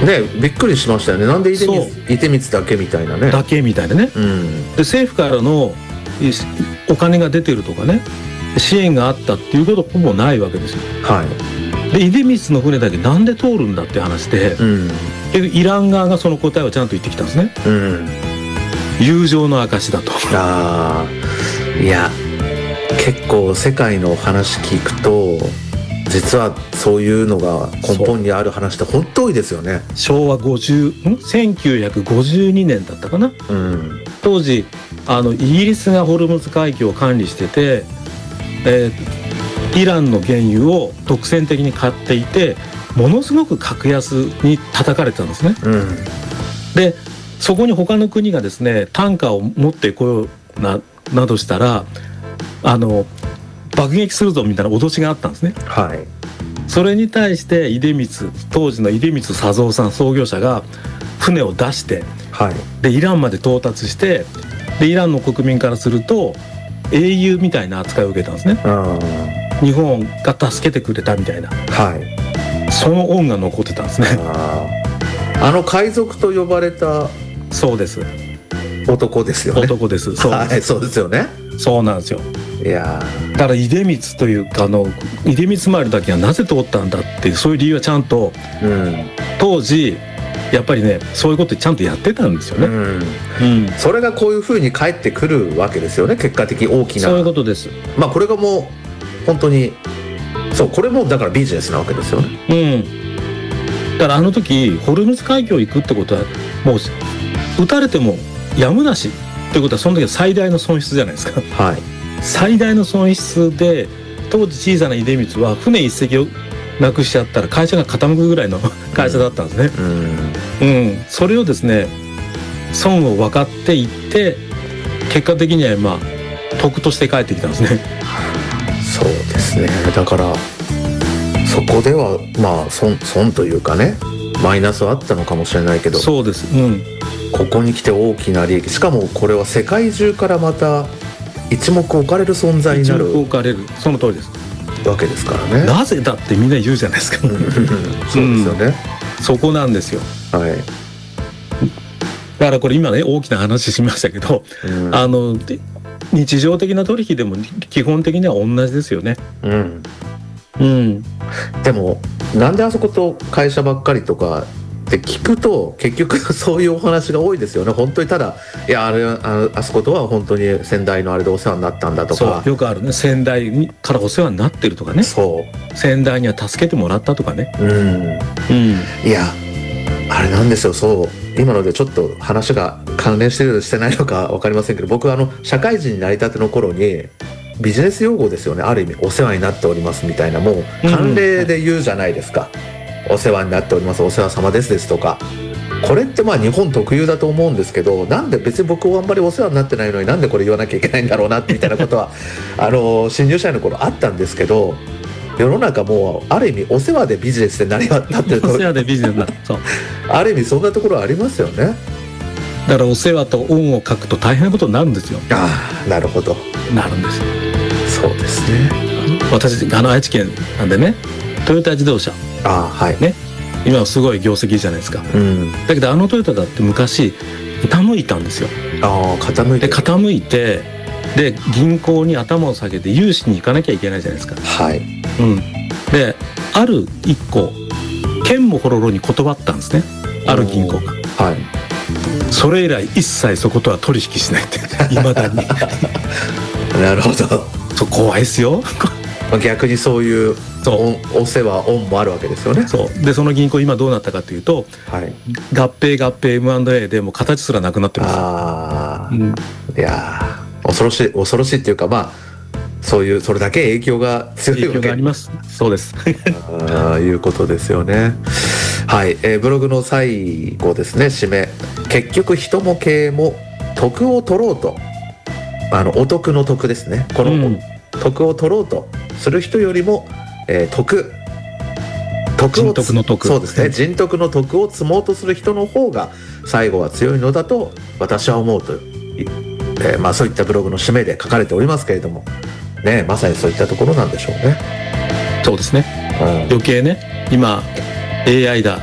ね、びっくりしましたよね。なんで出光だけみたいなね。 だけみたいなね、で政府からのお金が出てるとかね、支援があったっていうことほぼないわけですよ。で出光の船だけなんで通るんだって話で、イラン側がその答えをちゃんと言ってきたんですね。友情の証だと。 いや結構世界の話聞くと実はそういうのが根本にある話って本当多いですよね。 1952年だったかな、当時イギリスがホルムズ海峡を管理してて、イランの原油を独占的に買っていて、ものすごく格安に叩かれてたんですね。でそこに他の国がですねタンカーを持ってこようなどしたら爆撃するぞみたいな脅しがあったんですね。それに対して当時の出光佐三さん創業者が船を出して、でイランまで到達して、でイランの国民からすると英雄みたいな扱いを受けたんですね。日本が助けてくれたみたいな、その恩が残ってたんですね。 海賊と呼ばれたそうです男ですよね。 男です。そうですよね。 そうなんですよ。 いやだから出光というか出光丸だけがなぜ通ったんだっていうそういう理由はちゃんと、当時やっぱりねそういうことちゃんとやってたんですよね。 それがこういうふうに返ってくるわけですよね。結果的に大きな。 そういうことです。 これがもう本当にこれもだからビジネスなわけですよね。 だから時ホルムズ海峡行くってことはもう撃たれてもやむなしってことはその時は最大の損失じゃないですか。最大の損失で当時小さな出光は船一隻をなくしちゃったら会社が傾くぐらいの会社だったんですね。それをですね損を分かっていって結果的には得として帰ってきたんですね。 そうですね。だからそこでは損というかねマイナスはあったのかもしれないけど、 そうです、 ここに来て大きな利益、しかもこれは世界中からまた一目置かれる存在になる、 一目置かれる、その通りですわけですからね。 なぜだってみんな言うじゃないですか。 そうですよね、 そこなんですよ。だからこれ今ね大きな話しましたけど、日常的な取引でも基本的には同じですよね。 でもなんであそこと会社ばっかりとかって聞くと結局そういうお話が多いですよね。本当にただあそことは本当に先代のあれでお世話になったんだとか、 よくあるね。先代からお世話になってるとかね、先代には助けてもらったとかね。 いやあれなんですよ。今のでちょっと話が関連してるしてないのか分かりませんけど、僕は社会人になりたての頃にビジネス用語ですよね。ある意味お世話になっておりますみたいな、もう慣例で言うじゃないですか。お世話になっております、お世話様ですとか。これって日本特有だと思うんですけど、なんで別に僕はあんまりお世話になってないのになんでこれ言わなきゃいけないんだろうなみたいなことは新入社員の頃あったんですけど、世の中もうある意味お世話でビジネスでなってると、 お世話でビジネスなそうある意味そんなところありますよね。 だからお世話と恩を書くと大変なことになるんですよ。 なるほど、 なるんですよ。 そうですね。 私愛知県なんでね、トヨタ自動車ね、今はすごい業績じゃないですか。だけどトヨタだって昔傾いたんですよ。傾いてで銀行に頭を下げて融資に行かなきゃいけないじゃないですか。である一個剣もほろろに断ったんですね、ある銀行が。それ以来一切そことは取引しないっていまだに。 なるほど。 怖いですよ。 逆にそういうお世話恩もあるわけですよね。 でその銀行今どうなったかというと、合併 M&A でもう形すらなくなってます。 いや恐ろしいっていうか、それだけ影響が強いわけ。 影響があります。そうです。 いうことですよね。ブログの最後ですね、締め。結局人も経営も得を取ろうと、お得の得ですね。この得を取ろうとする人よりも、人徳の徳、そうですね、人徳の徳を積もうとする人の方が最後は強いのだと私は思うと、そういったブログの締めで書かれておりますけれどもね、まさにそういったところなんでしょうね。 そうですね、余計ね今 AI だ